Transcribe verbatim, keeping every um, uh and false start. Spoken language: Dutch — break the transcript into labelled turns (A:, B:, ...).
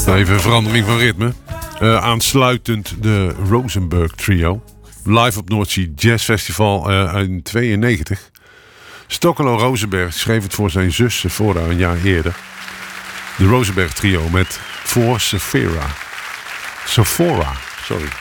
A: Even een verandering van ritme. Uh, aansluitend de Rosenberg Trio. Live op Noordzee Jazz Festival uh, in tweeënnegentig. Stokkelo Rosenberg schreef het voor zijn zus Sephora een jaar eerder. De Rosenberg Trio met For Sephora. Sephora, sorry.